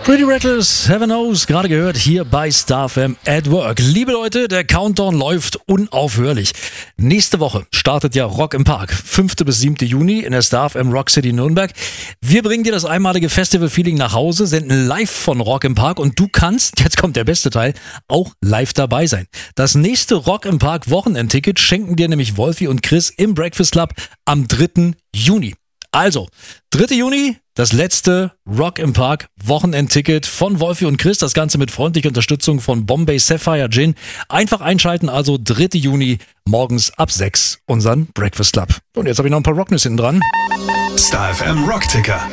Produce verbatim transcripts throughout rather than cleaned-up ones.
Pretty Reckless, Heaven Knows, gerade gehört hier bei Star F M at Work. Liebe Leute, der Countdown läuft unaufhörlich. Nächste Woche startet ja Rock im Park, fünften bis siebten Juni in der Star F M Rock City Nürnberg. Wir bringen dir das einmalige Festival-Feeling nach Hause, senden live von Rock im Park und du kannst, jetzt kommt der beste Teil, auch live dabei sein. Das nächste Rock im Park Wochenendticket schenken dir nämlich Wolfi und Chris im Breakfast Club am dritten Juni. Also, dritter Juni, das letzte Rock im Park Wochenendticket von Wolfi und Chris. Das Ganze mit freundlicher Unterstützung von Bombay Sapphire Gin. Einfach einschalten, also dritter Juni morgens ab sechs unseren Breakfast Club. Und jetzt habe ich noch ein paar Rockness hinten dran. Star F M Rockticker.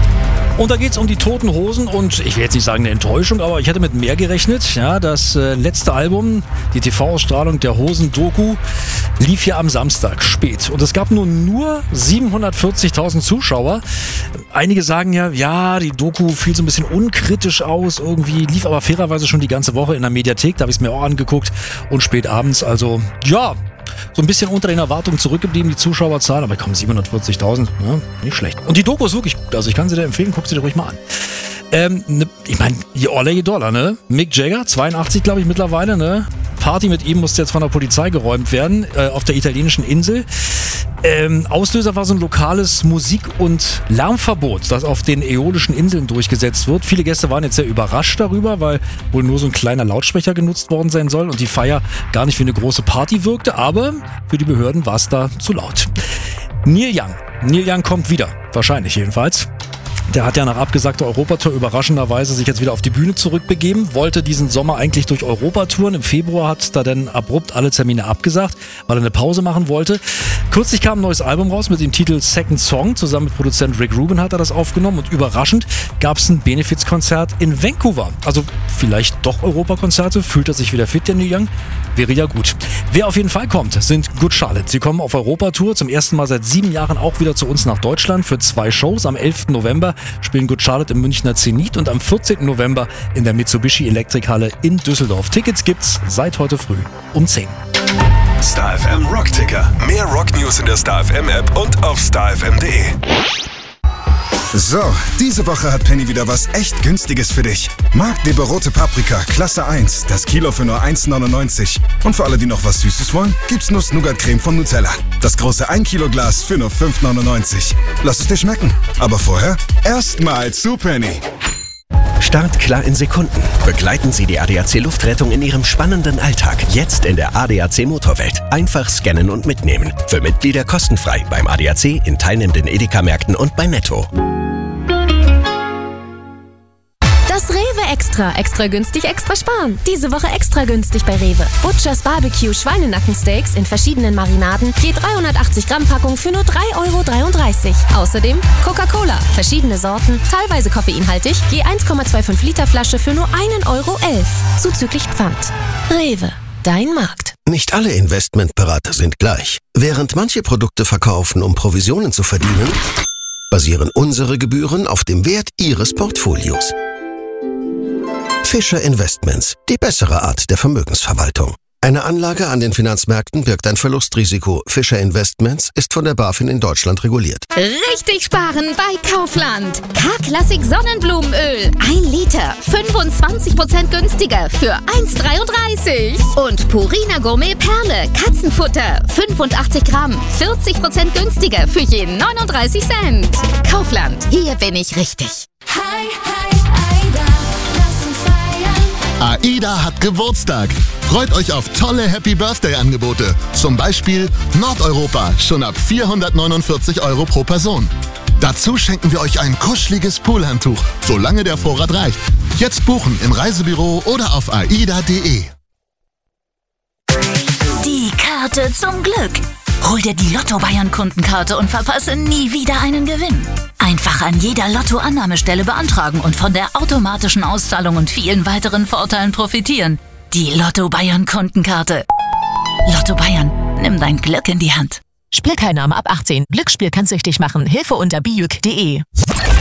Und da geht's um die Toten Hosen und ich will jetzt nicht sagen eine Enttäuschung, aber ich hätte mit mehr gerechnet. Ja, das äh, letzte Album, die T V-Ausstrahlung der Hosen-Doku, lief hier am Samstag spät. Und es gab nun nur siebenhundertvierzigtausend Zuschauer. Einige sagen ja, ja, die Doku fiel so ein bisschen unkritisch aus irgendwie, lief aber fairerweise schon die ganze Woche in der Mediathek, da habe ich es mir auch angeguckt und spät abends, also ja, so ein bisschen unter den Erwartungen zurückgeblieben, die Zuschauerzahlen, aber komm, siebenhundertvierzigtausend, ne? Nicht schlecht. Und die Doku ist wirklich gut, also ich kann sie dir empfehlen, guck sie dir ruhig mal an. Ähm, ne, ich meine, je Oller, je Dollar, ne? Mick Jagger, zweiundachtzig glaube ich mittlerweile, ne? Party mit ihm musste jetzt von der Polizei geräumt werden, äh, auf der italienischen Insel. Ähm, Auslöser war so ein lokales Musik- und Lärmverbot, das auf den äolischen Inseln durchgesetzt wird. Viele Gäste waren jetzt sehr überrascht darüber, weil wohl nur so ein kleiner Lautsprecher genutzt worden sein soll und die Feier gar nicht wie eine große Party wirkte, aber für die Behörden war es da zu laut. Neil Young. Neil Young kommt wieder, wahrscheinlich jedenfalls. Der hat ja nach abgesagter Europatour überraschenderweise sich jetzt wieder auf die Bühne zurückbegeben, wollte diesen Sommer eigentlich durch Europa touren. Im Februar hat er dann abrupt alle Termine abgesagt, weil er eine Pause machen wollte. Kürzlich kam ein neues Album raus mit dem Titel Second Song. Zusammen mit Produzent Rick Rubin hat er das aufgenommen und überraschend gab es ein Benefizkonzert in Vancouver. Also vielleicht doch Europakonzerte, fühlt er sich wieder fit, der Neil Young? Wäre ja gut. Wer auf jeden Fall kommt, sind Good Charlotte. Sie kommen auf Europatour, zum ersten Mal seit sieben Jahren auch wieder zu uns nach Deutschland für zwei Shows. Am elften November spielen Good Charlotte im Münchner Zenit und am vierzehnten November in der Mitsubishi Elektrikhalle in Düsseldorf. Tickets gibt's seit heute früh um zehn. Star F M Rockticker. Mehr Rock-News in der Star F M App und auf star f m punkt d e. So, diese Woche hat Penny wieder was echt Günstiges für dich. Marktleber rote Paprika, Klasse eins, das Kilo für nur eins neunundneunzig. Und für alle, die noch was Süßes wollen, gibt's Nuss-Nougat-Creme von Nutella. Das große ein Kilo Glas für nur fünf neunundneunzig. Lass es dir schmecken. Aber vorher erstmal zu Penny. Start klar in Sekunden. Begleiten Sie die A D A C Luftrettung in Ihrem spannenden Alltag. Jetzt in der A D A C Motorwelt. Einfach scannen und mitnehmen. Für Mitglieder kostenfrei beim A D A C, in teilnehmenden Edeka-Märkten und bei Netto. Das Rewe Extra. Extra günstig, extra sparen. Diese Woche extra günstig bei Rewe. Butchers Barbecue Schweinenackensteaks in verschiedenen Marinaden. Je dreihundertachtzig Gramm Packung für nur drei Euro dreiunddreißig. Außerdem Coca-Cola. Verschiedene Sorten, teilweise koffeinhaltig. Je eins Komma fünfundzwanzig Liter Flasche für nur ein Euro elf. Zuzüglich Pfand. Rewe. Dein Markt. Nicht alle Investmentberater sind gleich. Während manche Produkte verkaufen, um Provisionen zu verdienen, basieren unsere Gebühren auf dem Wert Ihres Portfolios. Fischer Investments, die bessere Art der Vermögensverwaltung. Eine Anlage an den Finanzmärkten birgt ein Verlustrisiko. Fischer Investments ist von der BaFin in Deutschland reguliert. Richtig sparen bei Kaufland. K-Classic Sonnenblumenöl. Ein Liter. fünfundzwanzig Prozent günstiger für eins dreiunddreißig. Und Purina Gourmet Perle. Katzenfutter. fünfundachtzig Gramm. vierzig Prozent günstiger für je neununddreißig Cent. Kaufland. Hier bin ich richtig. Hi, hi, Aida. Lass uns feiern. AIDA hat Geburtstag. Freut euch auf tolle Happy-Birthday-Angebote. Zum Beispiel Nordeuropa, schon ab vierhundertneunundvierzig Euro pro Person. Dazu schenken wir euch ein kuscheliges Poolhandtuch, solange der Vorrat reicht. Jetzt buchen im Reisebüro oder auf aida punkt de. Die Karte zum Glück. Hol dir die Lotto-Bayern-Kundenkarte und verpasse nie wieder einen Gewinn. Einfach an jeder Lotto-Annahmestelle beantragen und von der automatischen Auszahlung und vielen weiteren Vorteilen profitieren. Die Lotto-Bayern-Kundenkarte. Lotto Bayern, nimm dein Glück in die Hand. Spielteilnahme ab achtzehn. Glücksspiel kann süchtig machen. Hilfe unter bijuk punkt de.